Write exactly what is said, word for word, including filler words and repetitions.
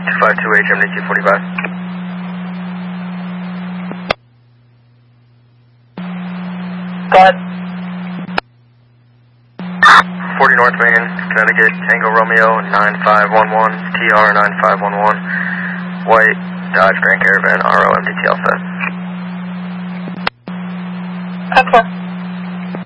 two five two H M D two forty-five. Go ahead. forty North Main, Connecticut, Tango Romeo nine five one one, T R nine five one one, White, Dodge Grand Caravan, R O M D T L set. Okay.